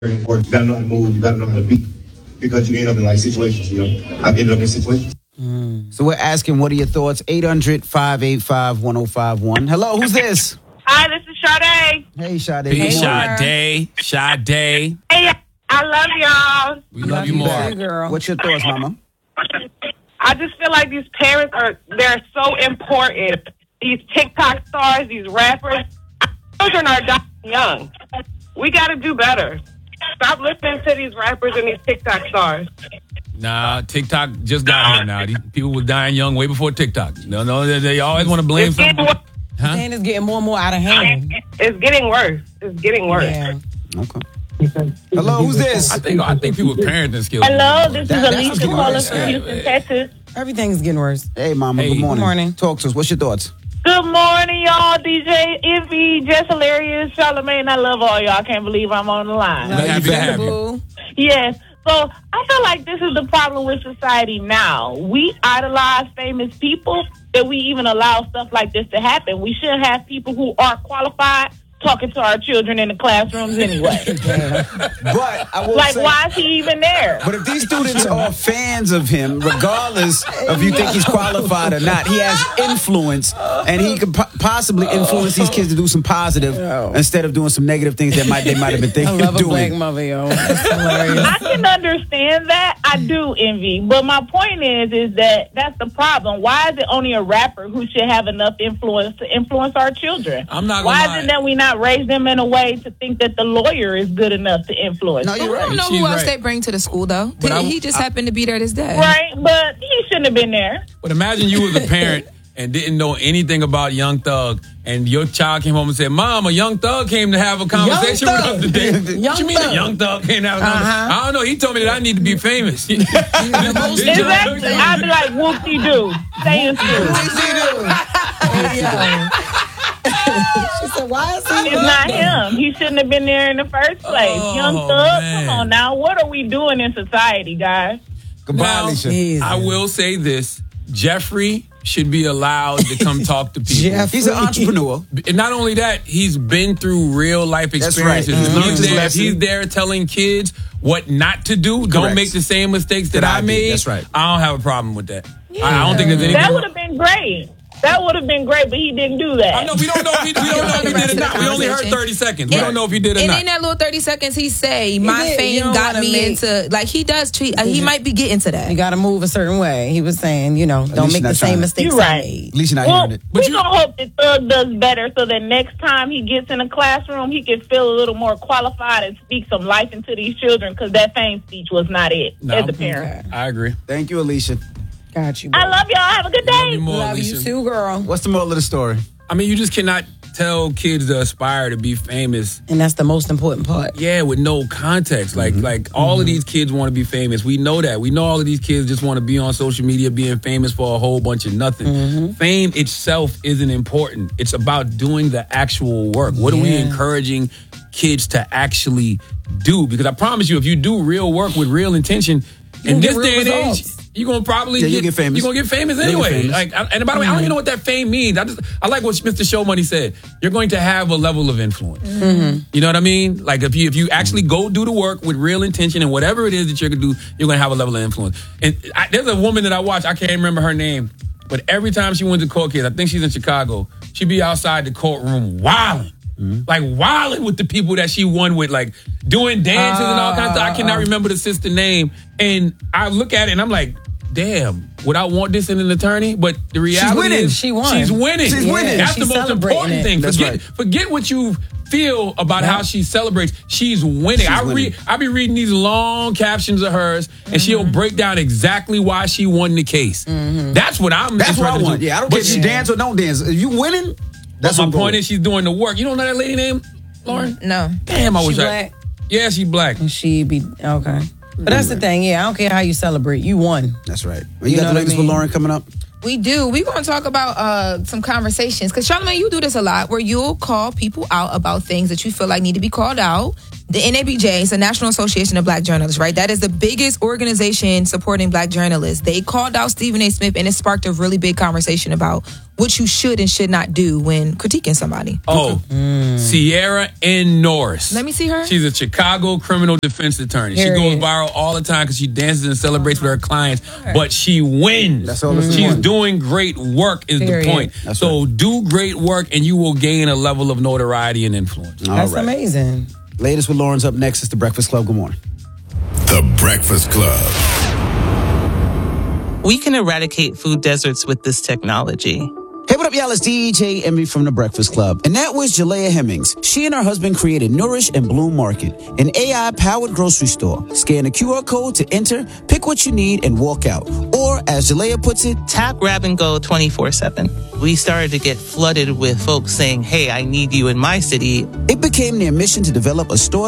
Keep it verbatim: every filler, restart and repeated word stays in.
very important. You gotta know how to move, you gotta know how to beat. Because you end up in like situations, you know. I've ended up in situations. Mm. So we're asking, what are your thoughts? eight hundred, five eight five, one oh five one. Hello, who's this? Hi, this is Sade. Hey, Sade. Hey, Sade. Sade. Hey, I love y'all. We love you more. Hey, girl. What's your thoughts, mama? I just feel like these parents are, they're so important. These TikTok stars, these rappers, children are dying young. We got to do better. Stop listening to these rappers and these TikTok stars. Nah, TikTok just got here now. These people were dying young way before TikTok. No, no, they, they always want to blame It's something. getting, Huh? And it's getting more and more out of hand. it's getting worse. It's getting worse. Yeah. Okay. Hello, who's this? I think I think people with parenting skills. Hello, this That- is that's Alicia getting calling worse. from Yeah, Houston, yeah. Texas. Everything's getting worse. Hey, mama. Hey. Good morning. Good morning. Talk to us. What's your thoughts? Good morning, y'all. D J Envy, Jess Hilarious, Charlamagne. I love all y'all. I can't believe I'm on the line. We're happy to have you. Boo. Yes. So I feel like this is the problem with society now. We idolize famous people that we even allow stuff like this to happen. We should have people who are qualified talking to our children in the classrooms anyway. But I will Like, say, why is he even there? but if these students are fans of him, regardless of you think he's qualified or not, he has influence, and he could po- possibly influence these kids to do some positive instead of doing some negative things that might they might have been I thinking love of a black doing. mother, yo. That's hilarious. I can understand that. I do envy. But my point is, is that that's the problem. Why is it only a rapper who should have enough influence to influence our children? I'm not gonna Why lie. is it that we not raise them in a way to think that the lawyer is good enough to influence? No, But you're we don't right. know She's who else right. they bring to the school, though. But I- he just I- happened to be there this day. Right, but he shouldn't have been there. But imagine you was a parent and didn't know anything about Young Thug, and your child came home and said, "Mom, a Young Thug came to have a conversation with Thug. us today." Young What you mean a Thug. Young Thug came to have a conversation? Uh-huh. I don't know. He told me that I need to be famous. Exactly. I'd be like, whoop-de-doo. Stay in school. Yeah. She said, why is he It's not him. He shouldn't have been there in the first place. Oh, Young Thug, man. come on now. What are we doing in society, guys? Goodbye, Now, Alicia. Jesus. I will say this: Jeffrey should be allowed to come talk to people. Jeff- He's an entrepreneur. And not only that, he's been through real life That's right. experiences. He's If learned He's, his there, if lesson. he's there telling kids what not to do. Correct. Don't make the same mistakes that, That I I did. made. That's right. I don't have a problem with that. I, I don't think there's anything. That would have been great. That would have been great, but he didn't do that. I know we don't know if he, we don't know if he did it not. We only heard thirty seconds. We And- don't know if he did it or And not. in that little thirty seconds, he say, "My did. You fame don't got wanna me make- into like he does treat. Uh, he might be getting to that. You got to move a certain way. He was saying, you know, don't least make you're the not same trying. mistakes You're I right. made. At least you're not Well, hearing it. But we you- gonna hope that Thug does better so that next time he gets in a classroom, he can feel a little more qualified and speak some life into these children, because that fame speech was not it No, as a parent. I agree. Thank you, Alicia. Got you. I bro. love y'all. Have a good Love day. you more, Love Alicia. you too, girl. What's the moral of the story? I mean, you just cannot tell kids to aspire to be famous. And that's the most important part. Yeah, with no context. Like, Mm-hmm. like all of these kids want to be famous. We know that. We know all of these kids just want to be on social media, being famous for a whole bunch of nothing. Mm-hmm. Fame itself isn't important. It's about doing the actual work. What are we Yeah. encouraging kids to actually do? Because I promise you, if you do real work with real intention, in get this real day and age, results. you're gonna probably Yeah, get, you'll get famous. You're gonna get famous You'll get anyway. famous. Like, I- and by the way, I don't even know what that fame means. I just I like what Mister Show Money said. You're going to have a level of influence. You know what I mean? Like if you if you actually go do the work with real intention and whatever it is that you're gonna do, you're gonna have a level of influence. And I, there's a woman that I watch. I can't remember her name, but every time she went to court case, I think she's in Chicago. She'd be outside the courtroom wilding. Like wilding with the people that she won with, like doing dances and all kinds of stuff. I cannot remember the sister name. And I look at it and I'm like, damn, would I want this in an attorney? But the reality winning. is She won. she's winning. She's winning. That's She's the most celebrating important it. thing. That's Forget, right. forget what you feel about how she celebrates. She's winning. She's I winning. read I be reading these long captions of hers and she'll break down exactly why she won the case. That's what I'm That's what I interested want. in. Yeah, I don't But care if you she- dance or don't dance. If you winning, that's my what I'm point going. is she's doing the work. You don't know that lady name, Lauren? No. Damn, I She wish I. black? Yeah, she black. And she be, okay. But that's the thing, yeah, I don't care how you celebrate. You won. That's right. Well, you, You got know the what I latest mean? with Lauren coming up? We do. We're going to talk about uh, some conversations. Because, Charlamagne, you do this a lot where you'll call people out about things that you feel like need to be called out. the N A B J is the National Association of Black Journalists, right? That is the biggest organization supporting black journalists. They called out Stephen A. Smith, and it sparked a really big conversation about what you should and should not do when critiquing somebody. Oh, mm. Sierra N. Norris. Let me see her. She's a Chicago criminal defense attorney. Here she goes viral all the time because she dances and celebrates with her clients, but she wins. That's all this She's is. doing great work is Period. the point. That's so right. do great work and you will gain a level of notoriety and influence. All That's right. amazing. Latest with Lawrence up next is The Breakfast Club. Good morning. The Breakfast Club. We can eradicate food deserts with this technology. Hey, what up, y'all? It's D J Envy from The Breakfast Club. And that was Jalea Hemmings. She and her husband created Nourish and Bloom Market, an A I-powered grocery store. Scan the Q R code to enter, pick what you need, and walk out. Or, as Jalea puts it, Tap, grab, and go twenty-four seven. We started to get flooded with folks saying, hey, I need you in my city. it became their mission to develop a store